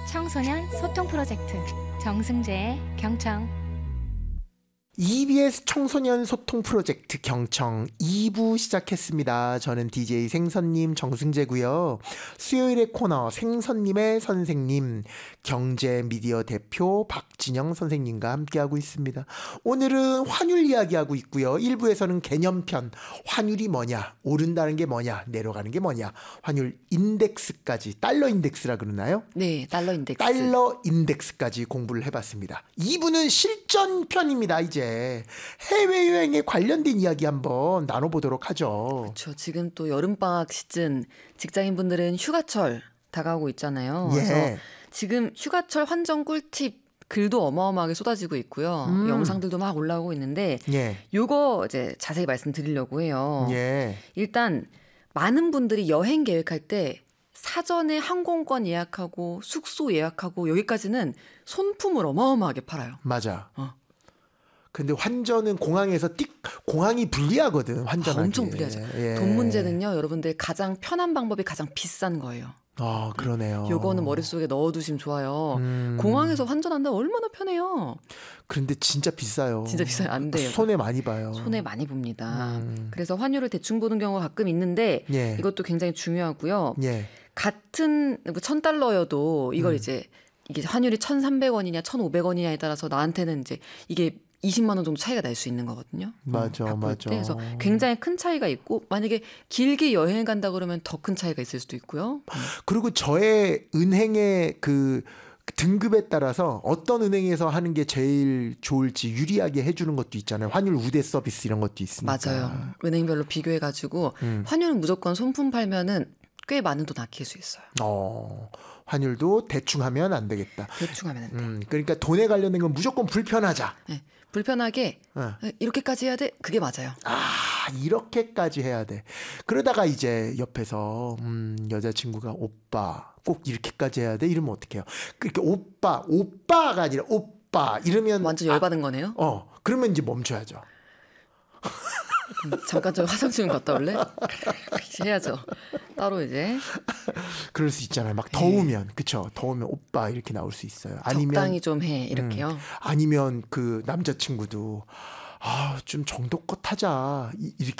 청소년 소통 프로젝트 정승재의 경청. EBS 청소년 소통 프로젝트 경청 2부 시작했습니다. 저는 DJ 생선님 정승재고요. 수요일의 코너 생선님의 선생님 경제미디어 대표 박진영 선생님과 함께하고 있습니다. 오늘은 환율 이야기하고 있고요. 1부에서는 개념편 환율이 뭐냐, 오른다는 게 뭐냐, 내려가는 게 뭐냐, 환율 인덱스까지, 달러 인덱스라 그러나요? 네, 달러 인덱스. 달러 인덱스까지 공부를 해봤습니다. 2부는 실전편입니다. 이제 해외여행에 관련된 이야기 한번 나눠보도록 하죠. 그렇죠. 지금 또 여름방학 시즌, 직장인분들은 휴가철 다가오고 있잖아요. 그래서 지금 휴가철 환전 꿀팁 글도 어마어마하게 쏟아지고 있고요. 영상들도 막 올라오고 있는데 요거 이제 자세히 말씀드리려고 해요. 일단 많은 분들이 여행 계획할 때 사전에 항공권 예약하고 숙소 예약하고 여기까지는 손품을 어마어마하게 팔아요. 맞아. 근데 환전은 공항에서 공항이 불리하거든. 환전하기. 엄청 불리하죠. 돈 문제는요. 여러분들 가장 편한 방법이 가장 비싼 거예요. 아, 그러네요. 요거는 머릿속에 넣어두시면 좋아요. 공항에서 환전한다면 얼마나 편해요. 그런데 진짜 비싸요. 진짜 비싸요. 안 돼요. 손해 많이 봐요. 손해 많이 봅니다. 그래서 환율을 대충 보는 경우가 가끔 있는데 이것도 굉장히 중요하고요. 같은 1,000달러여도 이걸 이제 이게 환율이 1,300원이냐 1,500원이냐에 따라서 나한테는 이제 이게 20만 원 정도 차이가 날 수 있는 거거든요. 맞아. 그래서 굉장히 큰 차이가 있고 만약에 길게 여행 간다 그러면 더 큰 차이가 있을 수도 있고요. 그리고 저의 은행의 그 등급에 따라서 어떤 은행에서 하는 게 제일 좋을지 유리하게 해주는 것도 있잖아요. 환율 우대 서비스 이런 것도 있으니까. 맞아요. 은행별로 비교해가지고 환율은 무조건 손품 팔면은 꽤 많은 돈 아낄 수 있어요. 환율도 대충 하면 안 되겠다. 대충 하면 안 돼. 그러니까 돈에 관련된 건 무조건 불편하자. 네, 불편하게 이렇게까지 해야 돼? 그게 맞아요. 이렇게까지 해야 돼. 그러다가 이제 옆에서 여자친구가 오빠 꼭 이렇게까지 해야 돼? 이러면 어떡해요? 그러니까 오빠가 아니라 오빠 이러면 완전 열받은 거네요. 그러면 이제 멈춰야죠. 잠깐 저 화장실 좀 갔다 올래? 해야죠. 따로 이제. 그럴 수 있잖아요. 막 더우면 그쵸? 더우면 오빠 이렇게 나올 수 있어요. 아니면 적당히 좀 해 이렇게요. 아니면 그 남자친구도 좀 정도껏 하자 이렇게